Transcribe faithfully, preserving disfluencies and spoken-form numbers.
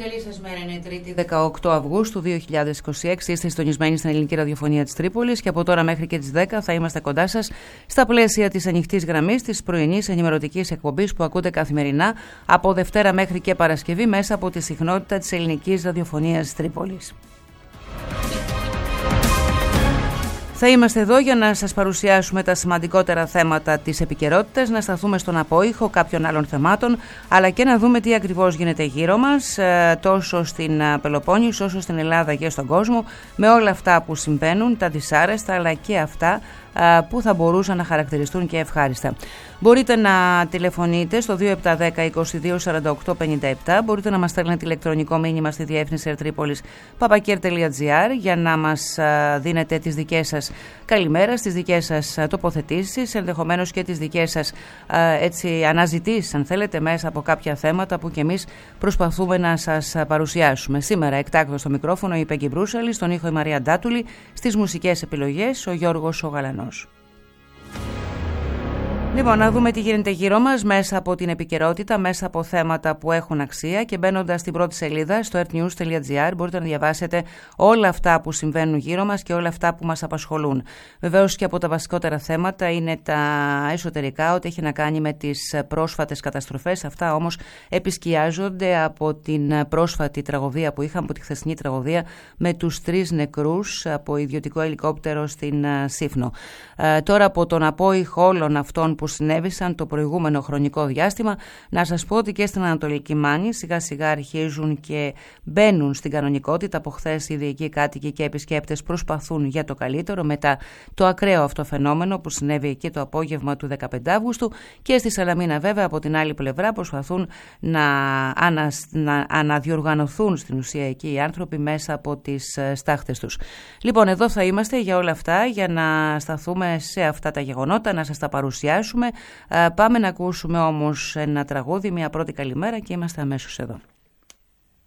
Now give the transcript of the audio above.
καλή σας μέρα. Είναι Τρίτη δεκαοκτώ Αυγούστου δύο χιλιάδες είκοσι έξι. Είστε συντονισμένοι στην ελληνική ραδιοφωνία της Τρίπολης και από τώρα μέχρι και τις δέκα θα είμαστε κοντά σας στα πλαίσια της ανοιχτής γραμμής της πρωινής ενημερωτικής εκπομπής που ακούτε καθημερινά από Δευτέρα μέχρι και Παρασκευή μέσα από τη συχνότητα της ελληνικής ραδιοφωνίας της Τρίπολης. Θα είμαστε εδώ για να σας παρουσιάσουμε τα σημαντικότερα θέματα της επικαιρότητας, να σταθούμε στον απόϊχο κάποιων άλλων θεμάτων, αλλά και να δούμε τι ακριβώς γίνεται γύρω μας, τόσο στην Πελοπόννησο όσο στην Ελλάδα και στον κόσμο, με όλα αυτά που συμβαίνουν, τα δυσάρεστα αλλά και αυτά που θα μπορούσαν να χαρακτηριστούν και ευχάριστα. Μπορείτε να τηλεφωνείτε στο δύο επτά ένα μηδέν είκοσι δύο σαράντα οκτώ πενήντα επτά, μπορείτε να μας στέλνετε ηλεκτρονικό μήνυμα στη διεύθυνση ερτρίπολης παπακέρ τελεία τζι άρ για να μας δίνετε τις δικές σας καλημέρας, τις δικές σας τοποθετήσεις, ενδεχομένως και τις δικές σας έτσι, αναζητήσεις, αν θέλετε, μέσα από κάποια θέματα που και εμείς προσπαθούμε να σας παρουσιάσουμε. Σήμερα εκτάκτως στο μικρόφωνο η Πέγγι Μπρούσαλη, στον ήχο η Μαρία Ντάτουλη, στις μουσικές επιλογές ο Γιώργος ο Γαλανός. Λοιπόν, να δούμε τι γίνεται γύρω μας μέσα από την επικαιρότητα, μέσα από θέματα που έχουν αξία και μπαίνοντας στην πρώτη σελίδα στο ερτ νιους τελεία τζι άρ μπορείτε να διαβάσετε όλα αυτά που συμβαίνουν γύρω μας και όλα αυτά που μας απασχολούν. Βεβαίως και από τα βασικότερα θέματα είναι τα εσωτερικά, ό,τι έχει να κάνει με τις πρόσφατες καταστροφές. Αυτά όμως επισκιάζονται από την πρόσφατη τραγωδία που είχαμε, από τη χθεσινή τραγωδία με τους τρεις νεκρούς από ιδιωτικό ελικόπτερο στην Σύφνο. Ε, τώρα από τον απόϊχο όλων αυτών που που συνέβησαν το προηγούμενο χρονικό διάστημα, να σας πω ότι και στην Ανατολική Μάνη σιγά σιγά αρχίζουν και μπαίνουν στην κανονικότητα. Από χθες οι εκεί κάτοικοι και επισκέπτες προσπαθούν για το καλύτερο μετά το ακραίο αυτό φαινόμενο που συνέβη εκεί το απόγευμα του δεκαπέντε Αυγούστου, και στη Σαλαμίνα βέβαια από την άλλη πλευρά προσπαθούν να, ανα, να αναδιοργανωθούν στην ουσία εκεί οι άνθρωποι μέσα από τις στάχτες τους. Λοιπόν, εδώ θα είμαστε για όλα αυτά, για να σταθούμε σε αυτά τα γεγονότα, να σας τα παρουσιάσουμε. Πάμε να ακούσουμε όμως ένα τραγούδι, μια πρώτη καλημέρα και είμαστε αμέσως εδώ.